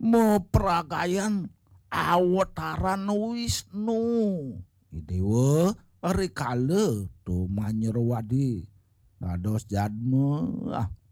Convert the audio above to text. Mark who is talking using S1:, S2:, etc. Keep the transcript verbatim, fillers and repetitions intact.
S1: mepragayan awataran Wisnu. Dewa rikala tu manyerwadi dados jadma ah